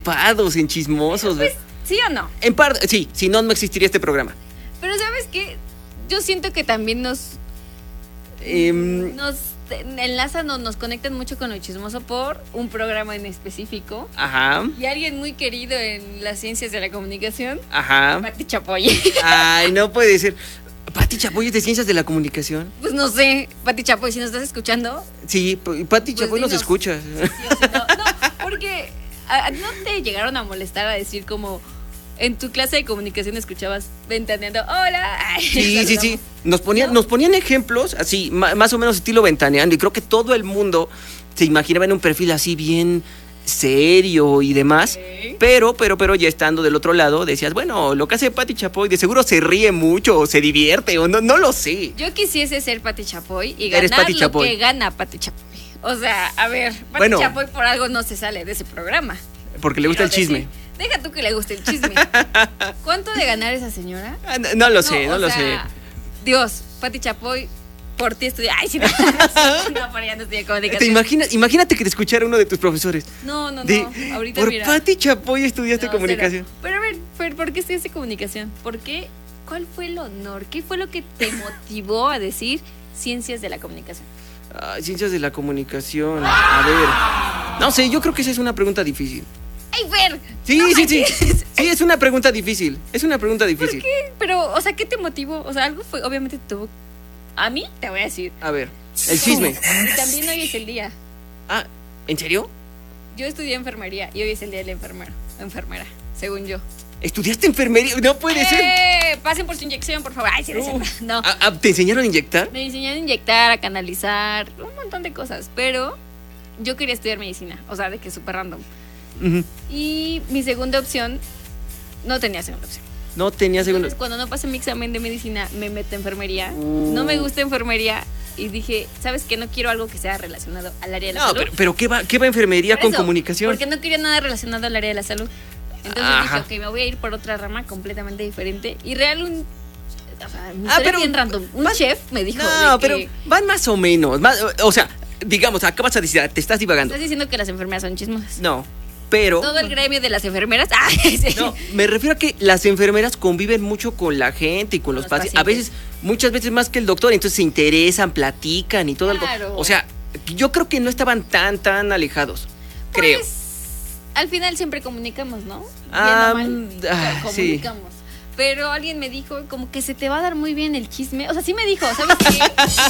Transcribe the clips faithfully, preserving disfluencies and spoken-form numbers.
ocupados, en chismosos. Pues, ¿sí o no? En parte, sí, si no, no existiría este programa. Pero ¿sabes qué? Yo siento que también nos... Eh, nos enlazan o nos conectan mucho con lo chismoso por un programa en específico. Ajá. Y alguien muy querido en las ciencias de la comunicación. Ajá. Pati Chapoy. Ay, no puede ser. Pati Chapoy es de ciencias de la comunicación. Pues no sé, Pati Chapoy, si nos estás escuchando. Sí, Pati pues Chapoy nos escucha. Sí, sí, sí, no, no, porque a, a, no te llegaron a molestar a decir como en tu clase de comunicación escuchabas ventaneando, hola. Ay, sí, sí, sí. Nos ponían, ¿no? nos ponían ejemplos así, más o menos estilo ventaneando. Y creo que todo el mundo se imaginaba en un perfil así bien serio y demás. Okay. Pero, pero, pero ya estando del otro lado, decías, bueno, lo que hace Pati Chapoy, de seguro se ríe mucho, o se divierte, o no, no lo sé. Yo quisiese ser Pati Chapoy y ganar Pati lo Chapoy. que gana Pati Chapoy. O sea, a ver, Pati bueno, Chapoy por algo no se sale de ese programa. Porque le gusta el chisme. Decir, deja tú que le guste el chisme. ¿Cuánto de ganar esa señora? No, no lo sé, no, no lo sea, sé. Dios, Pati Chapoy, por ti estudié. Ay, sí, no, no, para allá no estudié comunicación. ¿Te imaginas? Imagínate que te escuchara uno de tus profesores. No, no, de, no. Ahorita por mira. Pati Chapoy estudiaste no, comunicación. Cero. Pero a ver, Fer, ¿por qué estudiaste comunicación? ¿Por qué? ¿Cuál fue el honor? ¿Qué fue lo que te motivó a decir ciencias de la comunicación? Ay, ciencias de la comunicación. A ver. No sé, yo creo que esa es una pregunta difícil. ¡Ay, Fer! Sí, no sí, sí. Sí, es una pregunta difícil. Es una pregunta difícil. ¿Por qué? Pero, o sea, ¿qué te motivó? O sea, algo fue, obviamente tuvo. A mí te voy a decir. A ver, el chisme. Y también hoy es el día. Ah, ¿en serio? Yo estudié enfermería y hoy es el día de la enfermera. Enfermera, según yo. ¿Estudiaste enfermería? No puede ¡Eh! ser. Pasen por su inyección, por favor. Ay, sí, uh, no. ¿A, a, ¿Te enseñaron a inyectar? Me enseñaron a inyectar, a canalizar, un montón de cosas. Pero yo quería estudiar medicina. O sea, de que súper random. Uh-huh. Y mi segunda opción, no tenía segunda opción. No tenía segunda opción. Cuando no pasé mi examen de medicina, me meto a enfermería. Uh. No me gusta enfermería. Y dije, ¿sabes qué? No quiero algo que sea relacionado al área de la no, salud. No, pero, pero ¿qué va, qué va enfermería por con eso, comunicación? Porque no quería nada relacionado al área de la salud. Entonces Ajá. dije, ok, me voy a ir por otra rama completamente diferente. Y real, un... O sea, ah, pero, bien random. Un van, chef me dijo No, de pero que, van más o menos. Más, o sea, digamos, acabas de decir, te estás divagando. ¿Estás diciendo que las enfermeras son chismosas? No, pero... Todo el gremio de las enfermeras. Ay, sí. No, me refiero a que las enfermeras conviven mucho con la gente y con, con los, los pacientes. A veces, muchas veces más que el doctor. Entonces se interesan, platican y todo claro. algo. O sea, yo creo que no estaban tan, tan alejados. Pues, creo. Al final siempre comunicamos, ¿no? Ah, Bien o mal, ah comunicamos. Sí. Pero alguien me dijo como que se te va a dar muy bien el chisme. O sea, sí me dijo, ¿sabes qué?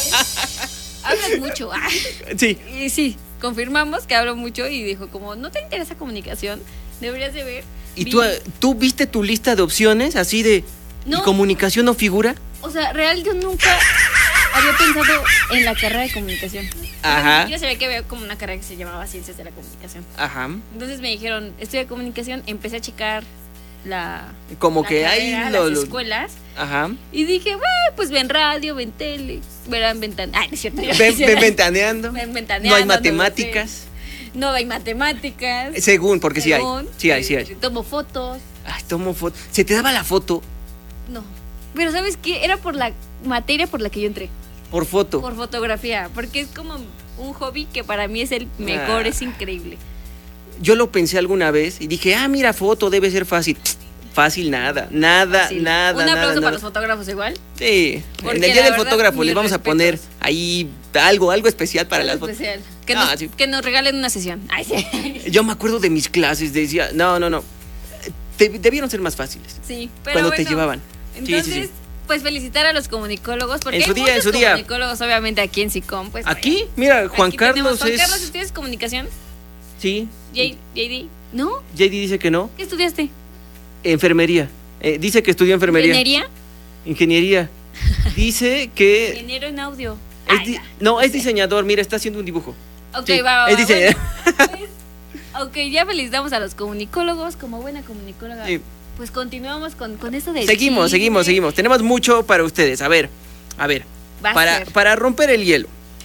Hablas mucho. Ah. Sí. Y sí, confirmamos que hablo mucho y dijo como, ¿no te interesa comunicación? Deberías de ver. ¿Y tú, tú viste tu lista de opciones así de no. comunicación o figura? O sea, real yo nunca había pensado en la carrera de comunicación. Ajá. Yo sabía que había como una carrera que se llamaba Ciencias de la Comunicación. Ajá. Entonces me dijeron, estudia comunicación, empecé a checar la como la que carrera, hay lo, las lo, escuelas. Ajá. Y dije, bueno, pues ven radio, ven tele, verán ventaneando. Ay, no es cierto. Ven, ven ventaneando. Ven ventaneando. No hay matemáticas. No, no hay matemáticas. Según, porque Según, sí hay. Sí hay, sí hay. Tomo fotos. Ay, tomo fotos. ¿Se te daba la foto? No. Pero ¿sabes qué? Era por la materia por la que yo entré. Por foto. Por fotografía, porque es como un hobby que para mí es el mejor, ah. es increíble. Yo lo pensé alguna vez y dije, ah, mira, foto, debe ser fácil. Fácil nada, nada, fácil. nada, Un aplauso nada, para nada. los fotógrafos igual. Sí, porque en el día del verdad, fotógrafo les vamos respetos. a poner ahí algo, algo especial para algo las especial. fotos. Que, no, nos, sí. que nos regalen una sesión. Ay, sí. Yo me acuerdo de mis clases, decía, no, no, no, te, debieron ser más fáciles. Sí, pero cuando bueno, te llevaban. Entonces, sí, sí, sí. pues felicitar a los comunicólogos, porque en su hay día, muchos en su día. comunicólogos, obviamente, aquí en SICOM. Pues, ¿Aquí? vaya. Mira, Juan Aquí Carlos Juan es... Carlos, ¿estudias comunicación? Sí. J D, ¿no? J D dice que no. ¿Qué estudiaste? Enfermería. Eh, dice que estudió enfermería. ¿Ingeniería? Ingeniería. Dice que... Ingeniero en audio. Es Ay, di... ya. No, es diseñador, mira, está haciendo un dibujo. Ok, sí, va, va, es diseñador. Bueno, pues, ok, ya felicitamos a los comunicólogos, como buena comunicóloga. Sí. Pues continuamos con, con esto de... Seguimos, chisme. seguimos, seguimos. Tenemos mucho para ustedes. A ver, a ver. Va para, a ser. para romper el hielo.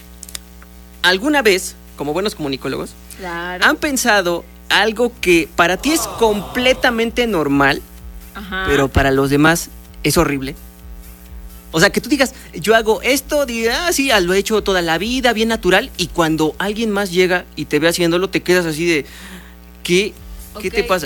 ¿Alguna vez, como buenos comunicólogos, claro. han pensado algo que para ti es completamente normal, Ajá. pero para los demás es horrible? O sea, que tú digas, yo hago esto, digas, ah, sí, lo he hecho toda la vida, bien natural, y cuando alguien más llega y te ve haciéndolo, te quedas así de, ¿qué? ¿Qué Ok. te pasa?